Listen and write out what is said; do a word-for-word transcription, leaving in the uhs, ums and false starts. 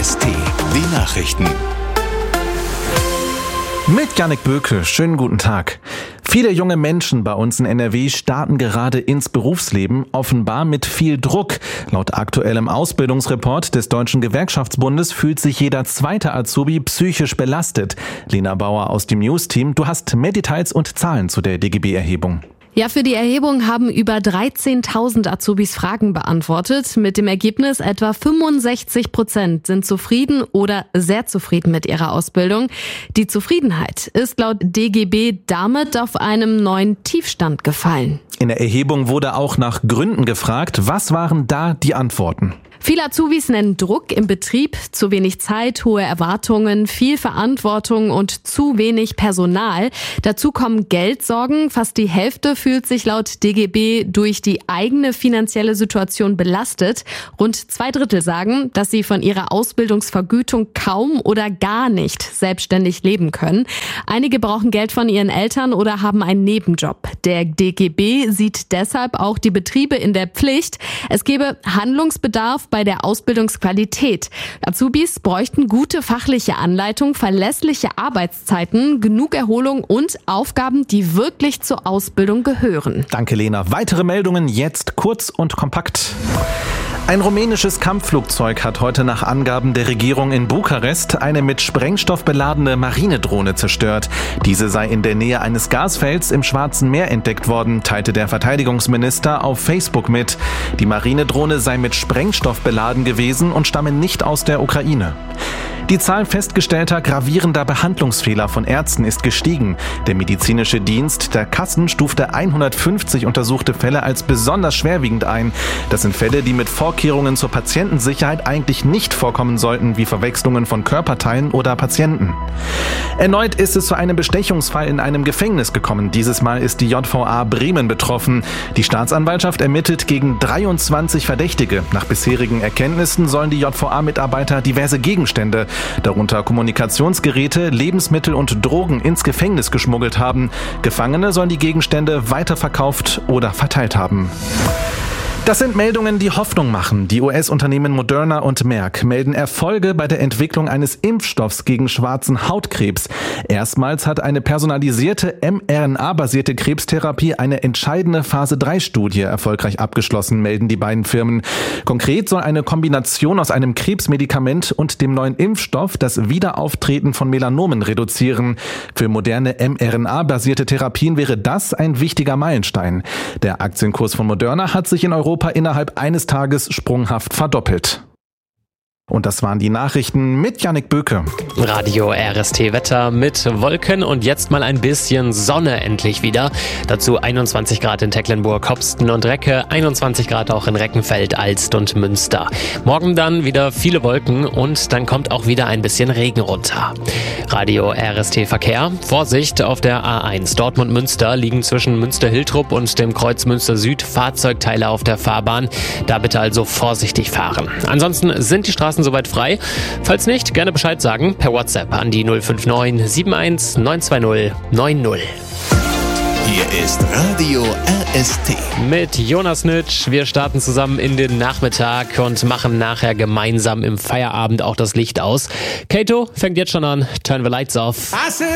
S T, die Nachrichten. Mit Jannik Böke, schönen guten Tag. Viele junge Menschen bei uns in N R W starten gerade ins Berufsleben, offenbar mit viel Druck. Laut aktuellem Ausbildungsreport des Deutschen Gewerkschaftsbundes fühlt sich jeder zweite Azubi psychisch belastet. Lena Bauer aus dem News-Team, du hast mehr Details und Zahlen zu der D G B-Erhebung. Ja, für die Erhebung haben über dreizehntausend Azubis Fragen beantwortet. Mit dem Ergebnis, etwa fünfundsechzig Prozent sind zufrieden oder sehr zufrieden mit ihrer Ausbildung. Die Zufriedenheit ist laut D G B damit auf einem neuen Tiefstand gefallen. In der Erhebung wurde auch nach Gründen gefragt. Was waren da die Antworten? Viele Azubis nennen Druck im Betrieb, zu wenig Zeit, hohe Erwartungen, viel Verantwortung und zu wenig Personal. Dazu kommen Geldsorgen. Fast die Hälfte fühlt sich laut D G B durch die eigene finanzielle Situation belastet. Rund zwei Drittel sagen, dass sie von ihrer Ausbildungsvergütung kaum oder gar nicht selbstständig leben können. Einige brauchen Geld von ihren Eltern oder haben einen Nebenjob. Der D G B sieht deshalb auch die Betriebe in der Pflicht. Es gebe Handlungsbedarf bei der Ausbildungsqualität. Azubis bräuchten gute fachliche Anleitung, verlässliche Arbeitszeiten, genug Erholung und Aufgaben, die wirklich zur Ausbildung gehören. Danke, Lena. Weitere Meldungen jetzt kurz und kompakt. Ein rumänisches Kampfflugzeug hat heute nach Angaben der Regierung in Bukarest eine mit Sprengstoff beladene Marinedrohne zerstört. Diese sei in der Nähe eines Gasfelds im Schwarzen Meer entdeckt worden, teilte der Verteidigungsminister auf Facebook mit. Die Marinedrohne sei mit Sprengstoff beladen gewesen und stamme nicht aus der Ukraine. Die Zahl festgestellter gravierender Behandlungsfehler von Ärzten ist gestiegen. Der medizinische Dienst der Kassen stufte hundertfünfzig untersuchte Fälle als besonders schwerwiegend ein. Das sind Fälle, die mit Vorkehrungen zur Patientensicherheit eigentlich nicht vorkommen sollten, wie Verwechslungen von Körperteilen oder Patienten. Erneut ist es zu einem Bestechungsfall in einem Gefängnis gekommen. Dieses Mal ist die J V A Bremen betroffen. Die Staatsanwaltschaft ermittelt gegen dreiundzwanzig Verdächtige. Nach bisherigen Erkenntnissen sollen die J V A-Mitarbeiter diverse Gegenstände, darunter Kommunikationsgeräte, Lebensmittel und Drogen, ins Gefängnis geschmuggelt haben. Gefangene sollen die Gegenstände weiterverkauft oder verteilt haben. Das sind Meldungen, die Hoffnung machen. Die U S-Unternehmen Moderna und Merck melden Erfolge bei der Entwicklung eines Impfstoffs gegen schwarzen Hautkrebs. Erstmals hat eine personalisierte mRNA-basierte Krebstherapie eine entscheidende Phase drei Studie erfolgreich abgeschlossen, melden die beiden Firmen. Konkret soll eine Kombination aus einem Krebsmedikament und dem neuen Impfstoff das Wiederauftreten von Melanomen reduzieren. Für moderne mRNA-basierte Therapien wäre das ein wichtiger Meilenstein. Der Aktienkurs von Moderna hat sich in Europa innerhalb eines Tages sprunghaft verdoppelt. Und das waren die Nachrichten mit Jannik Böke. Radio R S T Wetter mit Wolken und jetzt mal ein bisschen Sonne endlich wieder. Dazu einundzwanzig Grad in Tecklenburg, Hopsten und Recke, einundzwanzig Grad auch in Reckenfeld, Alst und Münster. Morgen dann wieder viele Wolken und dann kommt auch wieder ein bisschen Regen runter. Radio R S T Verkehr. Vorsicht auf der A eins. Dortmund-Münster liegen zwischen Münster-Hiltrup und dem Kreuz Münster-Süd Fahrzeugteile auf der Fahrbahn. Da bitte also vorsichtig fahren. Ansonsten sind die Straßen soweit frei. Falls nicht, gerne Bescheid sagen per WhatsApp an die null fünf neun sieben eins neun zwei null neun null. Hier ist Radio R S T. Mit Jonas Nitsch. Wir starten zusammen in den Nachmittag und machen nachher gemeinsam im Feierabend auch das Licht aus. Kato fängt jetzt schon an. Turn the lights off.